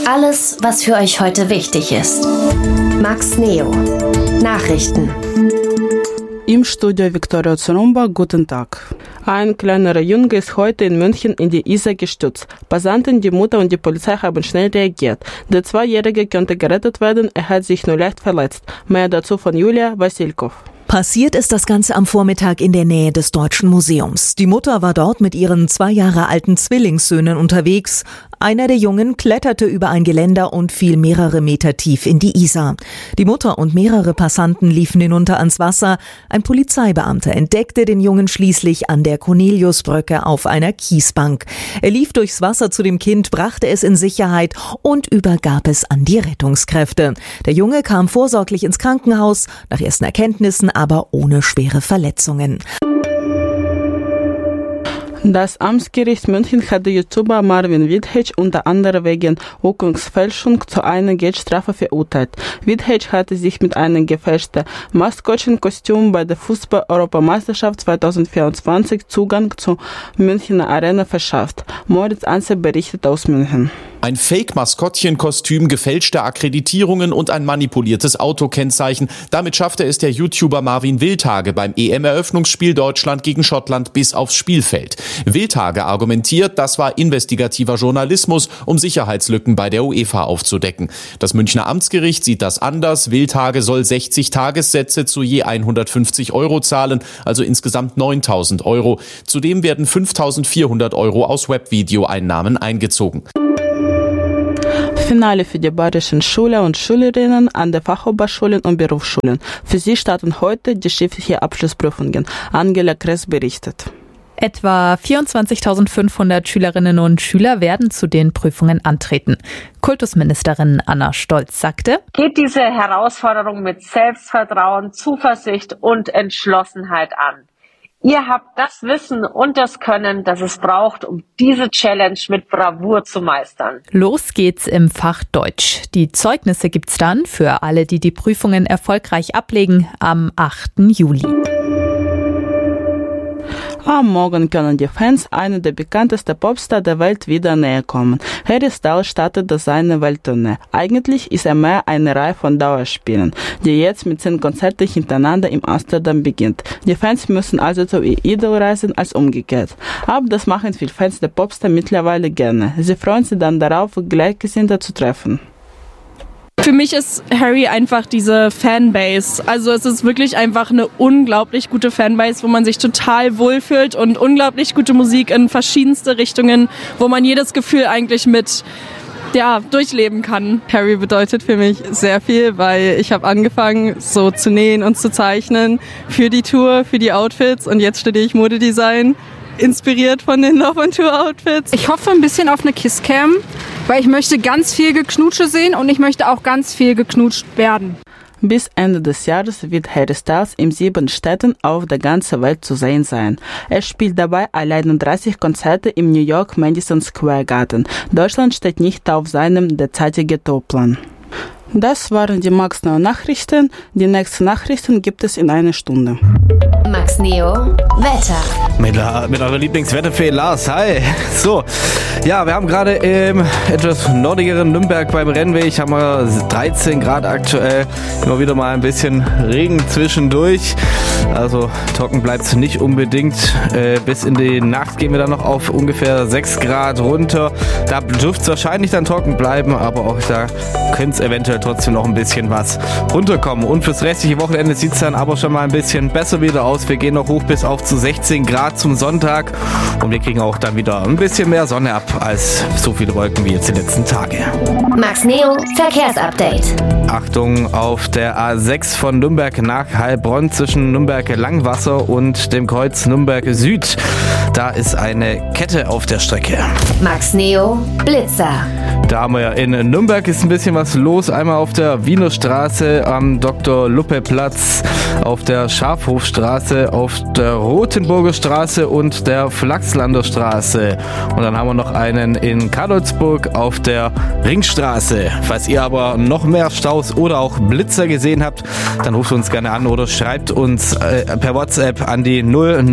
Alles, was für euch heute wichtig ist. Max Neo. Nachrichten. Im Studio Viktoria Zorumba, guten Tag. Ein kleinerer Junge ist heute in München in die Isar gestürzt. Passanten, die Mutter und die Polizei haben schnell reagiert. Der 2-Jährige konnte gerettet werden, er hat sich nur leicht verletzt. Mehr dazu von Julia Wassilkow. Passiert ist das Ganze am Vormittag in der Nähe des Deutschen Museums. Die Mutter war dort mit ihren 2 Jahre alten Zwillingssöhnen unterwegs. Einer der Jungen kletterte über ein Geländer und fiel mehrere Meter tief in die Isar. Die Mutter und mehrere Passanten liefen hinunter ans Wasser. Ein Polizeibeamter entdeckte den Jungen schließlich an der Corneliusbrücke auf einer Kiesbank. Er lief durchs Wasser zu dem Kind, brachte es in Sicherheit und übergab es an die Rettungskräfte. Der Junge kam vorsorglich ins Krankenhaus, nach ersten Erkenntnissen aber ohne schwere Verletzungen. Das Amtsgericht München hat den YouTuber Marvin Witthage unter anderem wegen Urkundsfälschung zu einer Geldstrafe verurteilt. Witthage hatte sich mit einem gefälschten Maskottchenkostüm bei der Fußball-Europameisterschaft 2024 Zugang zur Münchner Arena verschafft. Moritz Anzer berichtet aus München. Ein Fake-Maskottchenkostüm, gefälschte Akkreditierungen und ein manipuliertes Autokennzeichen. Damit schaffte es der YouTuber Marvin Wildhage beim EM-Eröffnungsspiel Deutschland gegen Schottland bis aufs Spielfeld. Wildhage argumentiert, das war investigativer Journalismus, um Sicherheitslücken bei der UEFA aufzudecken. Das Münchner Amtsgericht sieht das anders. Wildhage soll 60 Tagessätze zu je 150 € zahlen, also insgesamt 9.000 €. Zudem werden 5.400 € aus Webvideo-Einnahmen eingezogen. Finale für die bayerischen Schüler und Schülerinnen an der Fachhochschulen und Berufsschulen. Für sie starten heute die schriftlichen Abschlussprüfungen. Angela Kress berichtet. Etwa 24.500 Schülerinnen und Schüler werden zu den Prüfungen antreten. Kultusministerin Anna Stolz sagte: Geht diese Herausforderung mit Selbstvertrauen, Zuversicht und Entschlossenheit an. Ihr habt das Wissen und das Können, das es braucht, um diese Challenge mit Bravour zu meistern. Los geht's im Fach Deutsch. Die Zeugnisse gibt's dann für alle, die die Prüfungen erfolgreich ablegen, am 8. Juli. Am Morgen können die Fans einer der bekanntesten Popstars der Welt wieder näher kommen. Harry Styles startet seine Welttournee. Eigentlich ist er mehr eine Reihe von Dauerspielen, die jetzt mit 10 Konzerten hintereinander in Amsterdam beginnt. Die Fans müssen also zu ihr Idol reisen als umgekehrt. Aber das machen viele Fans der Popstar mittlerweile gerne. Sie freuen sich dann darauf, Gleichgesinnte zu treffen. Für mich ist Harry einfach diese Fanbase. Also es ist wirklich einfach eine unglaublich gute Fanbase, wo man sich total wohlfühlt und unglaublich gute Musik in verschiedenste Richtungen, wo man jedes Gefühl eigentlich mit durchleben kann. Harry bedeutet für mich sehr viel, weil ich habe angefangen so zu nähen und zu zeichnen für die Tour, für die Outfits und jetzt studiere ich Modedesign, inspiriert von den Love on Tour Outfits. Ich hoffe ein bisschen auf eine Kisscam, weil ich möchte ganz viel Geknutsche sehen und ich möchte auch ganz viel geknutscht werden. Bis Ende des Jahres wird Harry Styles in 7 Städten auf der ganzen Welt zu sehen sein. Er spielt dabei allein 30 Konzerte im New York Madison Square Garden. Deutschland steht nicht auf seinem derzeitigen Tourplan. Das waren die Max Neo Nachrichten. Die nächsten Nachrichten gibt es in einer Stunde. Max Neo Wetter. Mit eurer Lieblingswetterfee Lars. Hi. So, ja, wir haben gerade im etwas nordigeren Nürnberg beim Rennweg haben wir 13 Grad aktuell. Immer wieder mal ein bisschen Regen zwischendurch. Also trocken bleibt es nicht unbedingt. Bis in die Nacht gehen wir dann noch auf ungefähr 6 Grad runter. Da dürfte es wahrscheinlich dann trocken bleiben, aber auch da könnte es eventuell trotzdem noch ein bisschen was runterkommen. Und fürs restliche Wochenende sieht es dann aber schon mal ein bisschen besser wieder aus. Wir gehen noch hoch bis auf zu 16 Grad zum Sonntag und wir kriegen auch dann wieder ein bisschen mehr Sonne ab als so viele Wolken wie jetzt die letzten Tage. Max Neo Verkehrsupdate. Achtung auf der A6 von Nürnberg nach Heilbronn zwischen Nürnberg-Langwasser und dem Kreuz Nürnberg Süd. Da ist eine Kette auf der Strecke. Max Neo Blitzer. Da haben wir ja in Nürnberg ist ein bisschen was los. Einmal auf der Wiener Straße am Dr.-Luppe-Platz, auf der Schafhofstraße, auf der Rothenburger Straße und der Flachslander Straße. Und dann haben wir noch einen in Kadolzburg auf der Ringstraße. Falls ihr aber noch mehr Staus oder auch Blitzer gesehen habt, dann ruft uns gerne an oder schreibt uns per WhatsApp an die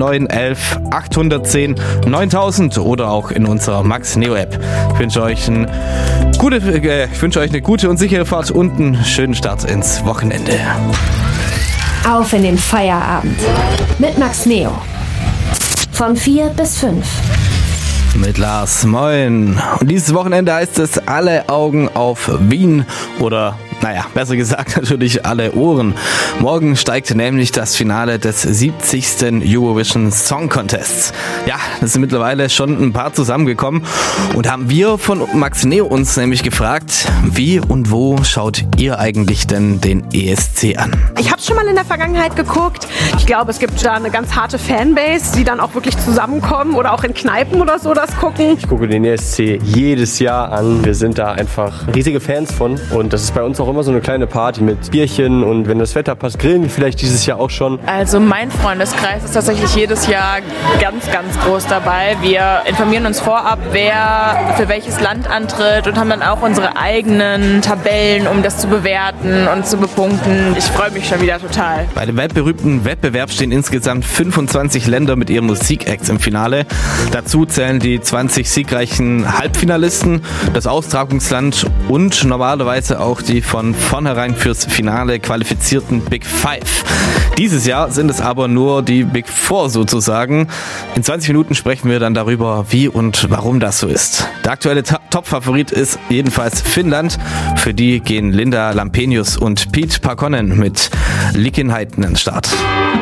0911 810 9000 oder auch in unserer Max Neo App. Ich wünsche euch einen Ich wünsche euch eine gute und sichere Fahrt und einen schönen Start ins Wochenende. Auf in den Feierabend mit Max Neo. Von 4 bis 5. Mit Lars, moin. Und dieses Wochenende heißt es alle Augen auf Wien oder, besser gesagt natürlich alle Ohren. Morgen steigt nämlich das Finale des 70. Eurovision Song Contests. Ja, das sind mittlerweile schon ein paar zusammengekommen und haben wir von Max Neo uns nämlich gefragt, wie und wo schaut ihr eigentlich denn den ESC an? Ich habe schon mal in der Vergangenheit geguckt. Ich glaube, es gibt da eine ganz harte Fanbase, die dann auch wirklich zusammenkommen oder auch in Kneipen oder so das gucken. Ich gucke den ESC jedes Jahr an. Wir sind da einfach riesige Fans von und das ist bei uns auch immer so eine kleine Party mit Bierchen und wenn das Wetter passt, grillen wir vielleicht dieses Jahr auch schon. Also mein Freundeskreis ist tatsächlich jedes Jahr ganz, ganz groß dabei. Wir informieren uns vorab, wer für welches Land antritt und haben dann auch unsere eigenen Tabellen, um das zu bewerten und zu bepunkten. Ich freue mich schon wieder total. Bei dem weltberühmten Wettbewerb stehen insgesamt 25 Länder mit ihren Musikacts im Finale. Dazu zählen die 20 siegreichen Halbfinalisten, das Austragungsland und normalerweise auch die von vornherein fürs Finale qualifizierten Big Five. Dieses Jahr sind es aber nur die Big Four sozusagen. In 20 Minuten sprechen wir dann darüber, wie und warum das so ist. Der aktuelle Top-Favorit ist jedenfalls Finnland. Für die gehen Linda Lampenius und Pete Parkkonen mit Likin Heiten an den Start.